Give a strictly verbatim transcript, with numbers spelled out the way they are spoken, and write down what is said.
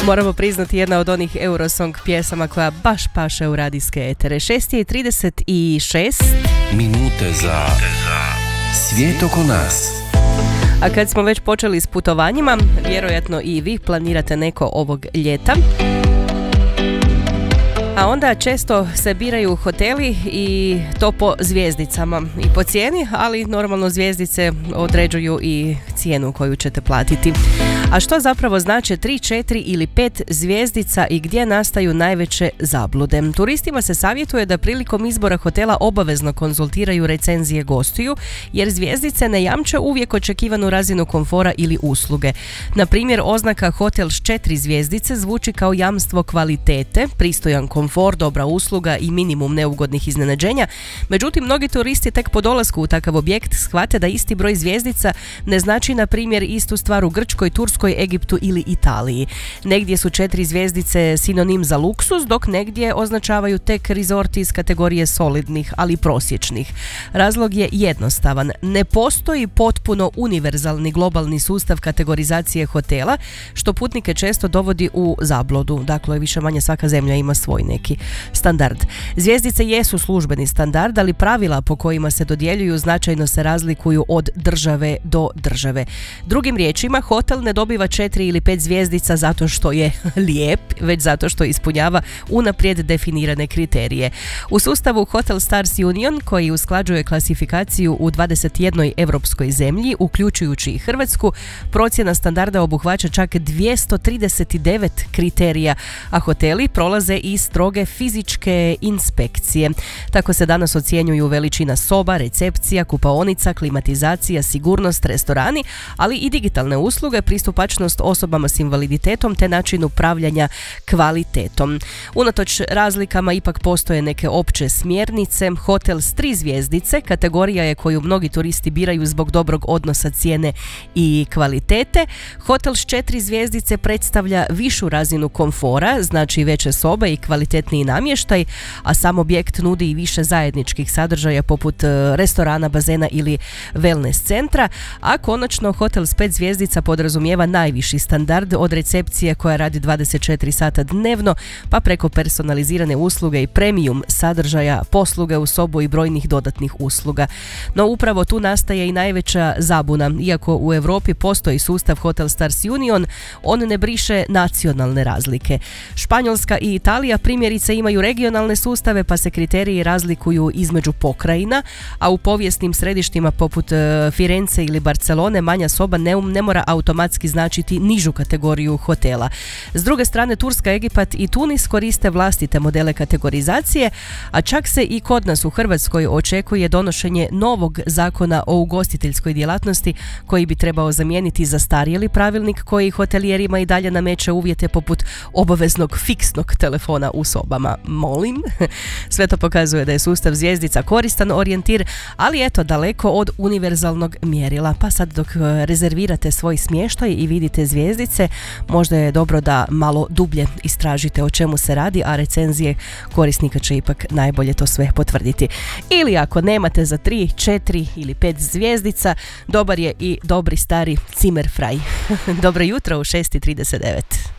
Moramo priznati, jedna od onih Eurosong pjesama koja baš paše u radijske etere. šest je trideset šest minute za svijet oko nas. A kad smo već počeli s putovanjima, vjerojatno i vi planirate neko ovog ljeta. A onda često se biraju hoteli i to po zvijezdicama i po cijeni, ali normalno zvijezdice određuju i cijenu koju ćete platiti. A što zapravo znači tri, četiri ili pet zvijezdica i gdje nastaju najveće zablude? Turistima se savjetuje da prilikom izbora hotela obavezno konzultiraju recenzije gostiju, jer zvijezdice ne jamče uvijek očekivanu razinu komfora ili usluge. Na primjer, oznaka hotel s četiri zvijezdice zvuči kao jamstvo kvalitete, pristojan komfor, dobra usluga i minimum neugodnih iznenađenja. Međutim, mnogi turisti tek po dolasku u takav objekt shvate da isti broj zvjezdica ne znači, na primjer, istu stvar u Grčkoj, Turskoj, Egiptu ili Italiji. Negdje su četiri zvjezdice sinonim za luksuz, dok negdje označavaju tek rezorti iz kategorije solidnih, ali prosječnih. Razlog je jednostavan. Ne postoji potpuno univerzalni globalni sustav kategorizacije hotela, što putnike često dovodi u zabludu. Dakle, više manje svaka zemlja ima svoj neki standard. Zvjezdice jesu službeni standard, ali pravila po kojima se dodjeljuju značajno se razlikuju od države do države. Drugim riječima, hotel ne dobiva četiri ili pet zvjezdica zato što je lijep, već zato što ispunjava unaprijed definirane kriterije. U sustavu Hotel Stars Union, koji usklađuje klasifikaciju u dvadeset jednoj europskoj zemlji, uključujući i Hrvatsku, procjena standarda obuhvaća čak dvjesto trideset devet kriterija, a hoteli prolaze i stroge fizičke inspekcije. Tako se danas ocjenjuju veličina soba, recepcija, kupaonica, klimatizacija, sigurnost, restorani, ali i digitalne usluge, pristupačnost osobama s invaliditetom te način upravljanja kvalitetom. Unatoč razlikama ipak postoje neke opće smjernice. Hotel s tri zvjezdice kategorija je koju mnogi turisti biraju zbog dobrog odnosa cijene i kvalitete. Hotel s četiri zvjezdice predstavlja višu razinu komfora, znači veće sobe i kvalitetniji namještaj, a sam objekt nudi i više zajedničkih sadržaja poput restorana, bazena ili wellness centra, a konačno hotel s pet zvjezdica podrazumijeva najviši standard, od recepcije koja radi dvadeset četiri sata dnevno pa preko personalizirane usluge i premium sadržaja, posluge u sobu i brojnih dodatnih usluga. No upravo tu nastaje i najveća zabuna. Iako u Europi postoji sustav Hotel Stars Union, on ne briše nacionalne razlike. Španjolska i Italija primjerice imaju regionalne sustave, pa se kriteriji razlikuju između pokrajina, a u povijesnim središtima poput Firence ili Barcelone manja soba ne, ne mora automatski značiti nižu kategoriju hotela. S druge strane, Turska, Egipat i Tunis koriste vlastite modele kategorizacije, a čak se i kod nas u Hrvatskoj očekuje donošenje novog zakona o ugostiteljskoj djelatnosti koji bi trebao zamijeniti zastarjeli pravilnik koji hotelijerima i dalje nameće uvjete poput obaveznog fiksnog telefona u sobama. Molim. Sve to pokazuje da je sustav zvjezdica koristan orijentir, ali eto, daleko od univerzalnog mjerila. Pa sad dok rezervirate svoj smještaj i vidite zvjezdice, možda je dobro da malo dublje istražite o čemu se radi, a recenzije korisnika će ipak najbolje to sve potvrditi. Ili ako nemate za tri, četiri ili pet zvjezdica, dobar je i dobri stari Zimmerfrei. Dobro jutro u šest i trideset devet.